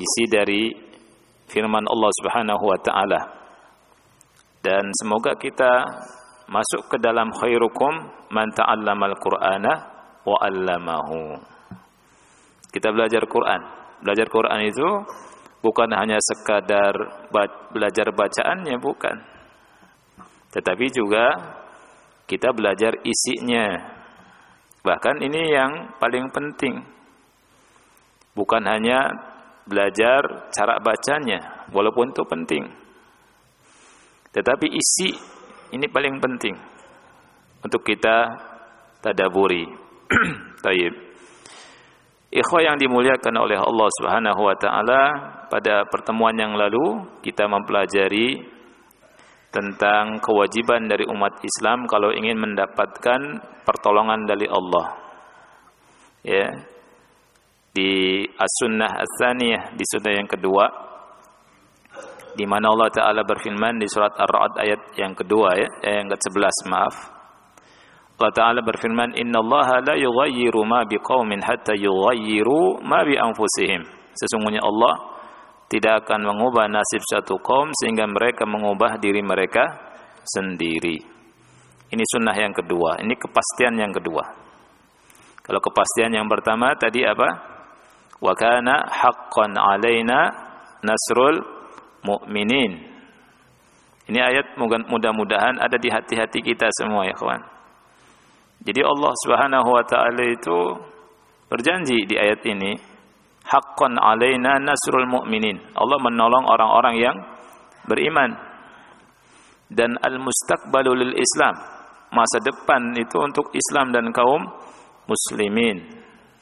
isi dari firman Allah Subhanahu wa taala. Dan semoga kita masuk ke dalam khairukum man ta'allamal Qur'ana wa 'allamahu. Kita belajar Quran. Belajar Quran itu bukan hanya sekadar belajar bacaannya, bukan. Tetapi juga kita belajar isinya. Bahkan ini yang paling penting. Bukan hanya belajar cara bacanya, walaupun itu penting. Tetapi isi ini paling penting untuk kita tadaburi. Taib. Ikhwah yang dimuliakan oleh Allah Subhanahu wa taala, pada pertemuan yang lalu kita mempelajari tentang kewajiban dari umat Islam kalau ingin mendapatkan pertolongan dari Allah. Ya. Di As-Sunnah Ats-Tsaniyah, di sunnah yang kedua, di mana Allah taala berfirman di surat Ar-Ra'd ayat yang kedua, yang ke-11, maaf. Allah taala berfirman, "Innallaha la yughayyiru ma biqaumin hatta yughayyiru ma bi anfusihim." Sesungguhnya Allah tidak akan mengubah nasib suatu kaum sehingga mereka mengubah diri mereka sendiri. Ini sunnah yang kedua, ini kepastian yang kedua. Kalau kepastian yang pertama tadi apa? Wa kana haqqan 'alaina nasrul mu'minin. Ini ayat mudah-mudahan ada di hati-hati kita semua, ya kawan. Jadi Allah Subhanahu wa taala itu berjanji di ayat ini, haqqan 'alaina nasrul mu'minin. Allah menolong orang-orang yang beriman. Dan al-mustaqbalu lil Islam, masa depan itu untuk Islam dan kaum muslimin.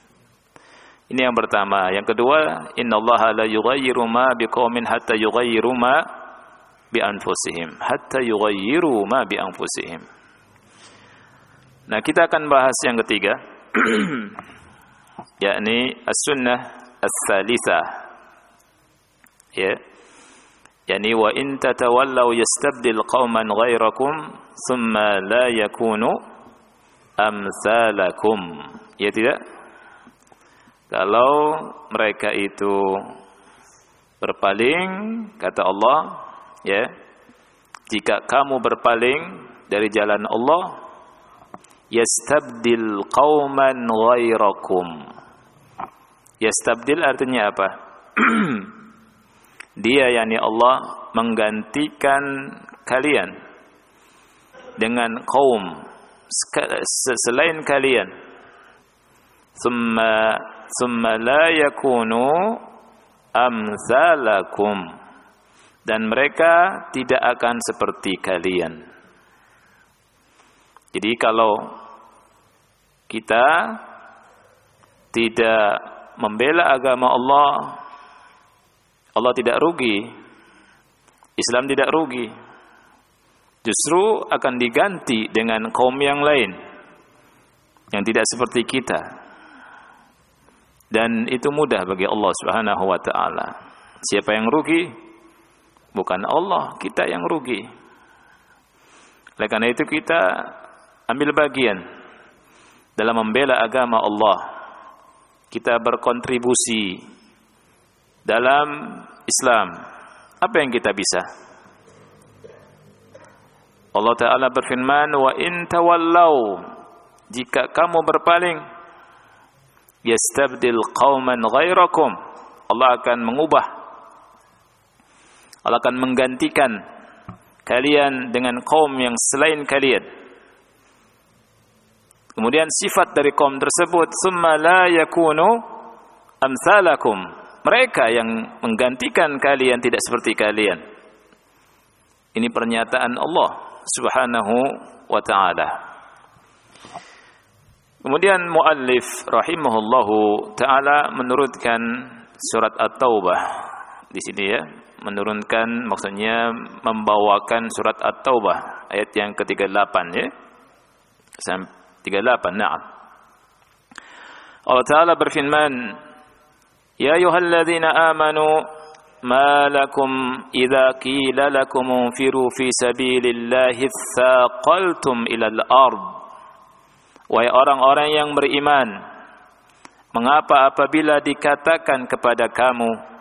Ini yang pertama. Yang kedua, innallaha la yughayyiru ma biqaumin hatta yughayyiru ma bi anfusihim. Hatta yughayyiru ma bi anfusihim. Nah, kita akan bahas yang ketiga, yakni as-sunnah ats-tsalitsah. Ya. Yani wa in tatawallaw yastabdil qauman ghairakum thumma la yakunu amsalakum. Ya tidak? Kalau mereka itu berpaling, kata Allah, ya, jika kamu berpaling dari jalan Allah, yastabdil qauman ghairakum. Yastabdil artinya apa? Dia, yakni Allah, menggantikan kalian dengan kaum selain kalian. Summa la yakunu amsalakum, dan mereka tidak akan seperti kalian. Jadi kalau kita tidak membela agama Allah, Allah tidak rugi, Islam tidak rugi. Justru akan diganti dengan kaum yang lain yang tidak seperti kita. Dan itu mudah bagi Allah Subhanahu wa taala. Siapa yang rugi? Bukan Allah, kita yang rugi. Oleh karena itu kita ambil bagian dalam membela agama Allah. Kita berkontribusi dalam Islam. Apa yang kita bisa? Allah taala berfirman, "Wa in tawallau," jika kamu berpaling, yastabdil qauman ghairakum, Allah akan mengubah, Allah akan menggantikan kalian dengan kaum yang selain kalian. Kemudian sifat dari kaum tersebut, summa la yakunu amsalakum, mereka yang menggantikan kalian tidak seperti kalian. Ini pernyataan Allah Subhanahu wa ta'ala. Kemudian muallif rahimahullahu taala menurunkan surat At-Taubah di sini, ya, menurunkan maksudnya membawakan surat At-Taubah ayat yang ke-38, ya. 38, na'am. Allah taala berfirman, "Ya ayyuhalladzina amanu ma lakum idza qila lakum unfiru fi sabilillahi tsaqaltum ilal ard." Wahai orang-orang yang beriman, mengapa apabila dikatakan kepada kamu